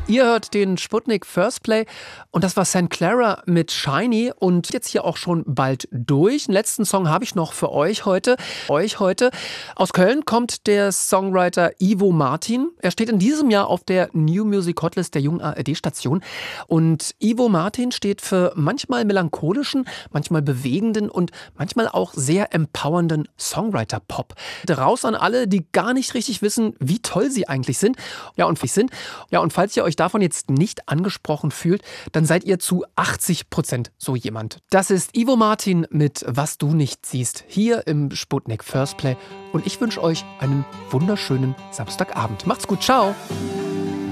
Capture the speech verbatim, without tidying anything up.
Ihr hört den Sputnik First Play und das war Sankt Clara mit Shiny und jetzt hier auch schon bald durch. Den letzten Song habe ich noch für euch heute. Euch heute. Aus Köln kommt der Songwriter Ivo Martin. Er steht in diesem Jahr auf der New Music Hotlist der jungen A R D-Station und Ivo Martin steht für manchmal melancholischen, manchmal bewegenden und manchmal auch sehr empowernden Songwriter-Pop. Raus an alle, die gar nicht richtig wissen, wie toll sie eigentlich sind. Ja, und sind. Ja, und falls ihr euch davon jetzt nicht angesprochen fühlt, dann seid ihr zu achtzig Prozent so jemand. Das ist Ivo Martin mit Was du nicht siehst, hier im Sputnik First Play. Und ich wünsche euch einen wunderschönen Samstagabend. Macht's gut, ciao!